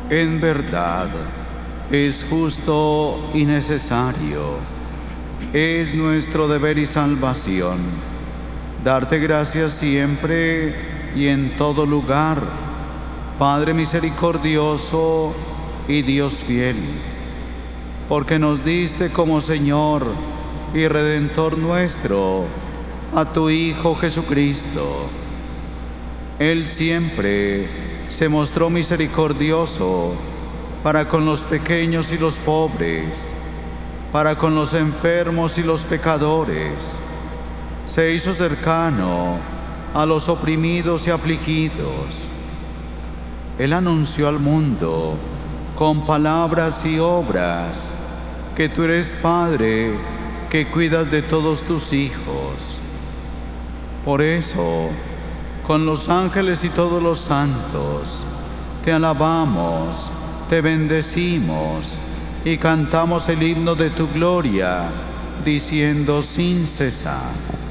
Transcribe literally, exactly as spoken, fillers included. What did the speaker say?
En verdad, es justo y necesario, es nuestro deber y salvación, darte gracias siempre y en todo lugar, Padre misericordioso y Dios fiel, porque nos diste como Señor y Redentor nuestro a tu Hijo Jesucristo. Él siempre se mostró misericordioso para con los pequeños y los pobres, para con los enfermos y los pecadores. Se hizo cercano a los oprimidos y afligidos. Él anunció al mundo con palabras y obras que tú eres Padre que cuidas de todos tus hijos. Por eso, con los ángeles y todos los santos, te alabamos, te bendecimos y cantamos el himno de tu gloria, diciendo sin cesar: